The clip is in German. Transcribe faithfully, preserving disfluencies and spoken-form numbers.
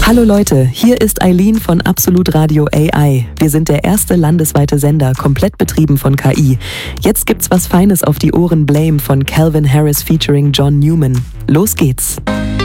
Hallo Leute, hier ist Eileen von Absolut Radio A I. Wir sind der erste landesweite Sender, komplett betrieben von K I. Jetzt gibt's was Feines auf die Ohren, Blame von Calvin Harris featuring John Newman. Los geht's!